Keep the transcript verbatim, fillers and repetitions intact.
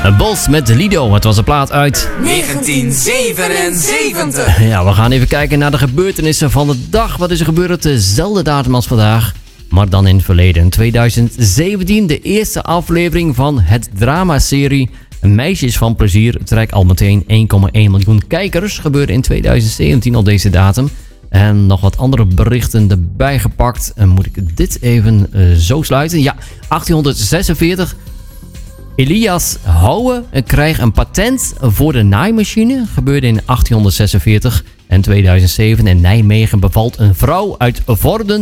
Bos met Lido. Het was een plaat uit negentien zevenenzeventig. Ja, we gaan even kijken naar de gebeurtenissen van de dag. Wat is er gebeurd op dezelfde datum als vandaag, maar dan in het verleden? In tweeduizend zeventien, de eerste aflevering van het dramaserie Meisjes van Plezier. Het reikt al meteen één komma één miljoen kijkers. Gebeurde in tweeduizend zeventien op deze datum. En nog wat andere berichten erbij gepakt. En moet ik dit even uh, zo sluiten? Ja, achttienhonderdzesenveertig. Elias Houwe krijgt een patent voor de naaimachine. Gebeurde in achttienhonderdzesenveertig en tweeduizend zeven. In Nijmegen bevalt een vrouw uit Vorden